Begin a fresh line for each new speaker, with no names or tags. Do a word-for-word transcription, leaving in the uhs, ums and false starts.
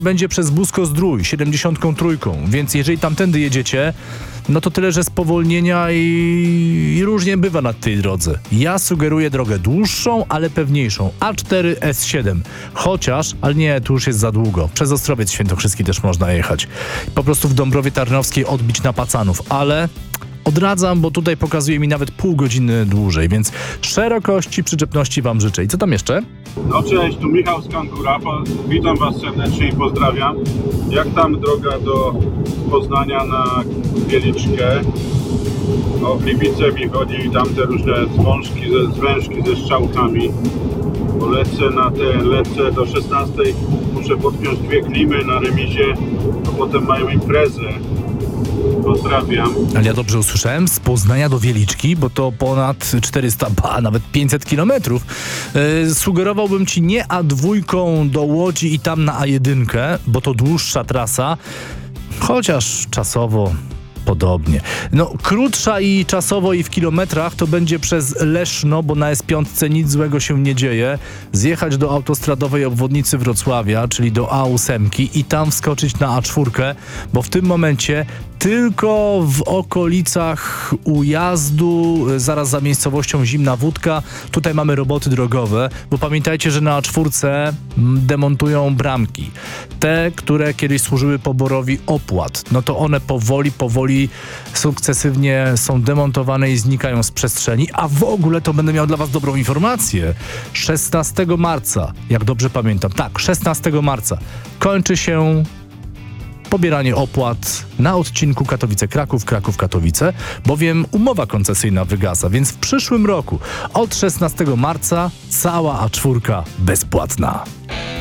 będzie przez Busko-Zdrój siedemdziesiąt trzy, więc jeżeli tamtędy jedziecie, no to tyle, że spowolnienia i, i różnie bywa na tej drodze. Ja sugeruję drogę dłuższą, ale pewniejszą. A cztery S siedem. Chociaż, ale nie, tu już jest za długo. Przez Ostrowiec Świętokrzyski też można jechać. Po prostu w Dąbrowie Tarnowskiej odbić na Pacanów, ale odradzam, bo tutaj pokazuje mi nawet pół godziny dłużej, więc szerokości, przyczepności wam życzę. I co tam jeszcze?
No cześć, tu Michał z Kangura. Po, witam was serdecznie i pozdrawiam. Jak tam droga do Poznania na Wieliczkę? O Gliwice mi chodzi i tam te różne zwążki, ze, zwężki ze strzałkami. Bo lecę na te, lecę do szesnastej, muszę podpiąć dwie klimy na remizie, a potem mają imprezę. Pozdrawiam.
Ale ja dobrze usłyszałem, z Poznania do Wieliczki, bo to ponad czterysta, ba, nawet pięćset kilometrów. Yy, sugerowałbym ci nie A dwa do Łodzi i tam na A jeden, bo to dłuższa trasa, chociaż czasowo podobnie. No, krótsza i czasowo i w kilometrach to będzie przez Leszno, bo na S pięć nic złego się nie dzieje. Zjechać do autostradowej obwodnicy Wrocławia, czyli do A osiem i tam wskoczyć na A cztery, bo w tym momencie tylko w okolicach Ujazdu, zaraz za miejscowością Zimna Wódka, tutaj mamy roboty drogowe, bo pamiętajcie, że na A cztery demontują bramki. Te, które kiedyś służyły poborowi opłat, no to one powoli, powoli, sukcesywnie są demontowane i znikają z przestrzeni, a w ogóle to będę miał dla was dobrą informację. szesnastego marca, jak dobrze pamiętam, tak, szesnastego marca kończy się pobieranie opłat na odcinku Katowice-Kraków, Kraków-Katowice, bowiem umowa koncesyjna wygasa, więc w przyszłym roku od szesnastego marca cała A cztery bezpłatna.